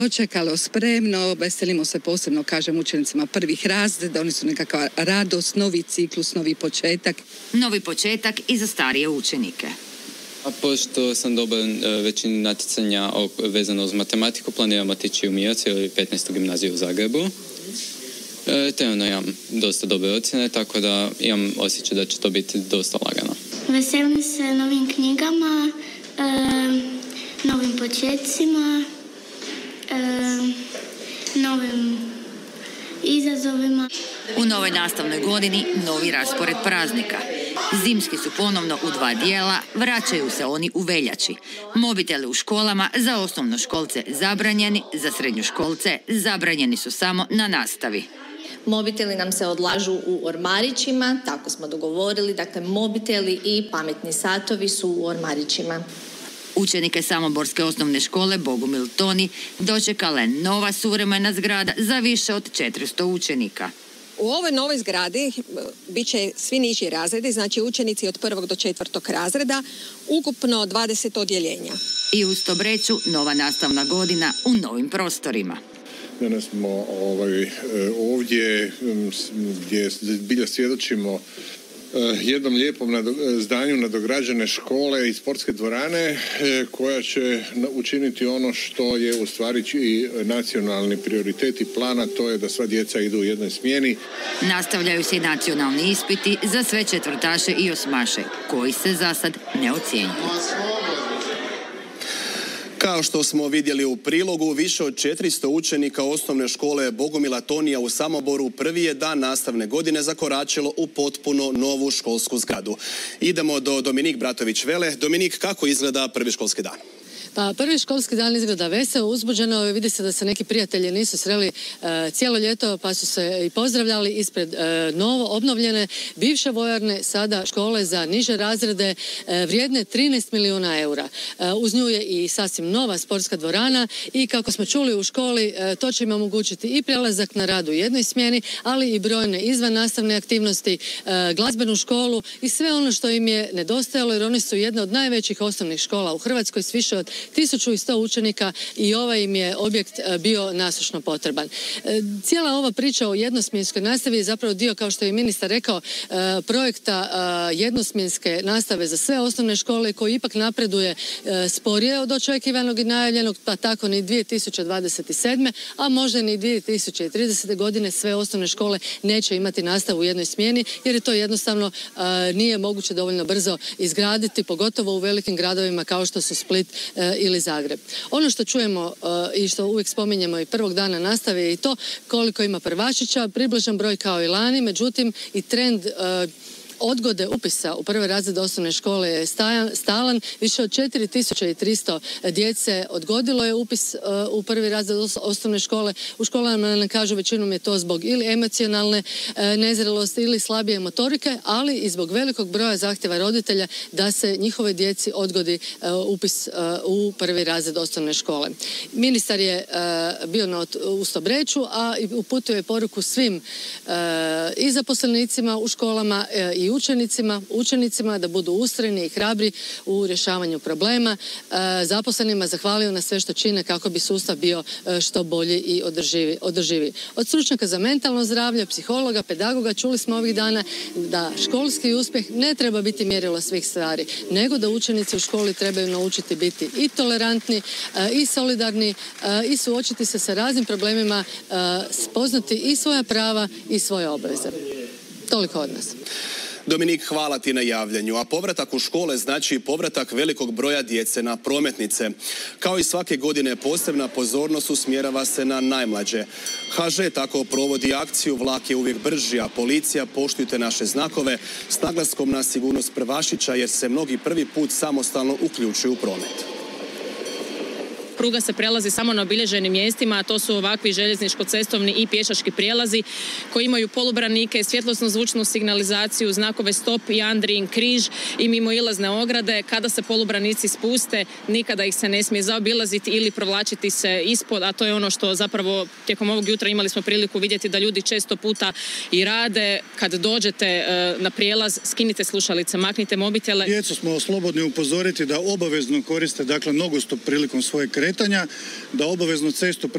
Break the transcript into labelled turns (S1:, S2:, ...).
S1: Očekalo spremno, veselimo se posebno, kažem, učenicima prvih razreda, oni su nekakva radost, novi ciklus, novi početak.
S2: Novi početak i za starije učenike.
S3: A pošto sam dobar većinu natjecanja vezano uz matematiku, planiram otići u MIOC ili 15. gimnaziju u Zagrebu. Trenutno imam dosta dobre ocjene, tako da imam osjećaj da će to biti dosta lagano.
S4: Veselim se novim knjigama, novim početcima, novim izazovima.
S2: U novoj nastavnoj godini novi raspored praznika. Zimski su ponovno u 2 dijela, vraćaju se oni u veljači. Mobiteli u školama za osnovnoškolce zabranjeni, za srednjoškolce zabranjeni su samo na nastavi.
S5: Mobiteli nam se odlažu u ormarićima, tako smo dogovorili, dakle mobiteli i pametni satovi su u ormarićima.
S2: Učenike Samoborske osnovne škole Bogumil Toni dočekala je nova suvremena zgrada za više od 400 učenika.
S6: U ovoj novoj zgradi bit će svi niži razredi, znači učenici od 1. do 4. razreda, ukupno 20 odjeljenja.
S2: I uz Stobreću nova nastavna godina u novim prostorima.
S7: Danas smo ovdje gdje zbilja svjedočimo jednom lijepom zdanju nadograđene škole i sportske dvorane koja će učiniti ono što je u stvari i nacionalni prioritet i plana, to je da sva djeca idu u jednoj smjeni.
S2: Nastavljaju se i nacionalni ispiti za sve četvrtaše i osmaše, koji se za sad ne ocjenjuju.
S8: Kao što smo vidjeli u prilogu, više od 400 učenika osnovne škole Bogumila Tonija u Samoboru prvi je dan nastavne godine zakoračilo u potpuno novu školsku zgradu. Idemo do Dominik Bratović-Vele. Dominik, kako izgleda prvi školski dan?
S9: Pa prvi školski dan izgleda veselo, uzbuđeno. Vidi se da se neki prijatelji nisu sreli cijelo ljeto, pa su se i pozdravljali ispred novo obnovljene bivše vojarne, sada škole za niže razrede vrijedne 13 milijuna eura. Uz nju je i sasvim nova sportska dvorana i kako smo čuli u školi, to će im omogućiti i prelazak na rad u jednoj smjeni, ali i brojne izvan nastavne aktivnosti, glazbenu školu i sve ono što im je nedostajalo, jer oni su jedna od najvećih osnovnih škola u Hrvatskoj s više od 1100 učenika i ovaj im je objekt bio nasušno potreban. Cijela ova priča o jednosmjenskoj nastavi je zapravo dio, kao što je ministar rekao, projekta jednosmjenske nastave za sve osnovne škole koji ipak napreduje sporije od očekivanog i najavljenog, pa tako ni 2027. a možda ni 2030. godine sve osnovne škole neće imati nastavu u jednoj smjeni, jer je to jednostavno nije moguće dovoljno brzo izgraditi, pogotovo u velikim gradovima kao što su Split ili Zagreb. Ono što čujemo i što uvijek spominjemo i prvog dana nastave je i to koliko ima prvašića, približan broj kao i lani, međutim i trend odgode upisa u prve razrede osnovne škole je stalan. Više od 4300 djece odgodilo je upis u prvi razred osnovne škole. U školama nam kažu većinom je to zbog ili emocionalne nezrelosti ili slabije motorike, ali i zbog velikog broja zahtjeva roditelja da se njihove djeci odgodi upis u prvi razred osnovne škole. Ministar je bio u Stobreću, a uputio je poruku svim i zaposlenicima u školama i učenicima da budu ustrajni i hrabri u rješavanju problema. Zaposlenima zahvalio na sve što čine kako bi sustav bio što bolji i održiviji. Od stručnjaka za mentalno zdravlje, psihologa, pedagoga čuli smo ovih dana da školski uspjeh ne treba biti mjerilo svih stvari, nego da učenici u školi trebaju naučiti biti i tolerantni i solidarni i suočiti se sa raznim problemima, spoznati i svoja prava i svoje obveze. Toliko od nas.
S8: Dominik, hvala ti na javljanju. A povratak u škole znači povratak velikog broja djece na prometnice. Kao i svake godine posebna pozornost usmjerava se na najmlađe. HŽ tako provodi akciju Vlak je uvijek brži, a policija poštujte naše znakove s naglaskom na sigurnost prvašića jer se mnogi prvi put samostalno uključuju u promet.
S10: Pruga se prelazi samo na obilježenim mjestima, a to su ovakvi željezničko-cestovni i pješački prijelazi koji imaju polubranike, svjetlosno-zvučnu signalizaciju, znakove stop i Andrijin križ i mimoilazne ograde. Kada se polubranici spuste, nikada ih se ne smije zaobilaziti ili provlačiti se ispod, a to je ono što zapravo tijekom ovog jutra imali smo priliku vidjeti da ljudi često puta i rade. Kad dođete na prijelaz, skinite slušalice, maknite mobitele.
S11: Djecu smo slobodni upozoriti da obavezno koriste nogostup prilikom svoje kretnje. kretanja, da obaveznu cestu